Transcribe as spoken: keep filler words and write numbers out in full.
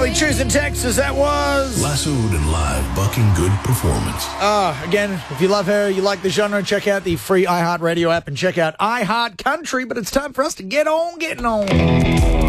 Lovely choosing Texas, that was. Lassoed and live, bucking good performance. Uh, again, if you love her, you like the genre, check out the free iHeartRadio app and check out iHeart Country. But it's time for us to get on getting on.